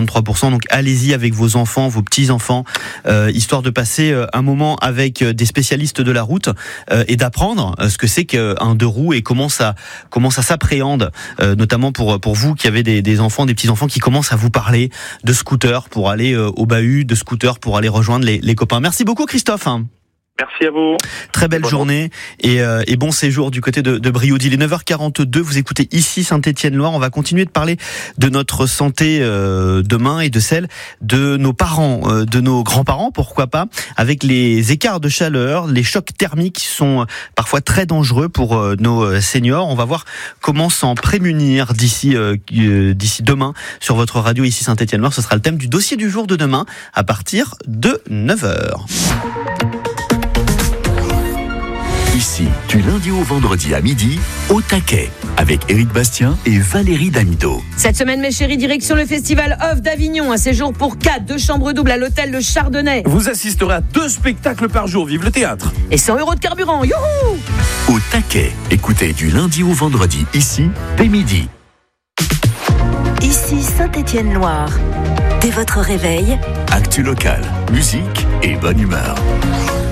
43%. Donc allez-y avec vos enfants, vos petits-enfants, histoire de passer un moment avec des spécialistes de la route et d'apprendre ce que c'est qu'un deux roues et comment ça s'appréhende, notamment pour vous qui avez des enfants, des petits-enfants qui commencent à vous parler de scooter pour aller au bahut, de scooter pour aller rejoindre les copains. Merci beaucoup Christophe. Merci à vous. Très belle journée et bon séjour du côté de Brioude. Il est 9h42, vous écoutez ici Saint-Étienne-Loire. On va continuer de parler de notre santé demain et de celle de nos parents, de nos grands-parents, pourquoi pas, avec les écarts de chaleur, les chocs thermiques qui sont parfois très dangereux pour nos seniors. On va voir comment s'en prémunir d'ici demain sur votre radio ici Saint-Étienne-Loire. Ce sera le thème du dossier du jour de demain à partir de 9h. Ici, du lundi au vendredi à midi, au taquet, avec Éric Bastien et Valérie Damido. Cette semaine, mes chéris, direction le festival Off d'Avignon. Un séjour pour 4, 2 chambres doubles à l'hôtel Le Chardonnay. Vous assisterez à 2 spectacles par jour. Vive le théâtre. Et 100 € de carburant. Youhou! Au taquet, écoutez du lundi au vendredi, ici, dès midi. Ici Saint-Étienne-Loire. Dès votre réveil, Actu local, musique et bonne humeur.